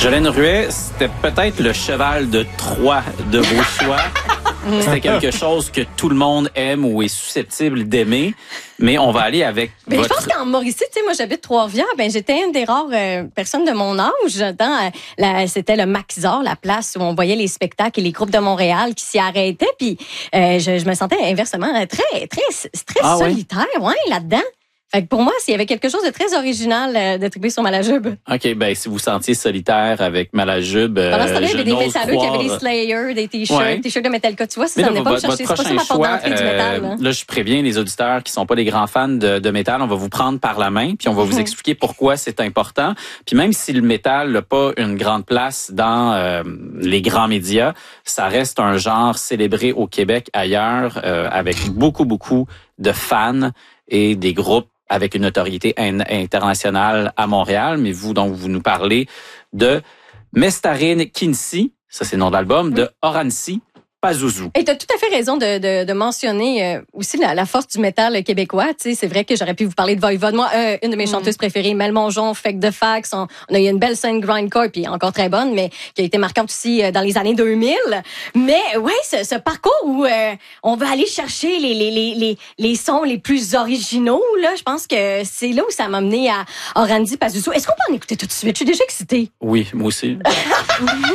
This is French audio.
Jolene Ruet, c'était peut-être le cheval de Troie de vos choix. C'était quelque chose que tout le monde aime ou est susceptible d'aimer. Mais on va aller avec Je pense qu'en Mauricie, tu sais, moi, j'habite Trois-Rivières. J'étais une des rares personnes de mon âge. C'était le Maxor, la place où on voyait les spectacles et les groupes de Montréal qui s'y arrêtaient. Puis je me sentais inversement très solitaire, là-dedans. Fait que pour moi, s'il y avait quelque chose de très original de triper sur Malajube. OK, si vous sentiez solitaire avec Malajube, pendant ce temps-là, il y avait des métalleux qui avaient des Slayer, des t-shirts de Metallica. Tu vois, ça venait pas me chercher. C'est pas ça ma porte d'entrée du métal. Là, je préviens les auditeurs qui sont pas des grands fans de métal. On va vous prendre par la main, puis on va vous expliquer pourquoi c'est important. Puis même si le métal n'a pas une grande place dans les grands médias, ça reste un genre célébré au Québec, ailleurs, avec beaucoup de fans et des groupes avec une notoriété internationale à Montréal. Mais vous nous parlez de Mestarine Kinsi, ça c'est le nom de l'album, de Orancy Pazuzu. Et tu as tout à fait raison de mentionner aussi la force du métal québécois. Tu sais, c'est vrai que j'aurais pu vous parler de Voivode. Moi, une de mes chanteuses préférées, Mel Mongeon, Fake de Fax. On a eu une belle scène grindcore, puis encore très bonne, mais qui a été marquante aussi dans les années 2000. Mais ouais, ce parcours où on va aller chercher les sons les plus originaux, là, je pense que c'est là où ça m'a mené à Orancy Pazuzu. Est-ce qu'on peut en écouter tout de suite? Je suis déjà excitée. Oui, moi aussi.